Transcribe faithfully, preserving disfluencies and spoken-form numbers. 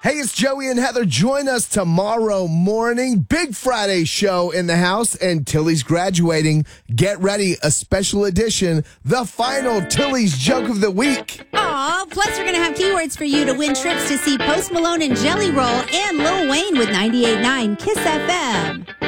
Hey, it's Joey and Heather. Join us tomorrow morning. Big Friday show in the house, and Tilly's graduating. Get ready, a special edition, the final Tilly's Joke of the Week. Aw, plus we're going to have keywords for you to win trips to see Post Malone and Jelly Roll and Lil Wayne with ninety-eight point nine Kiss F M.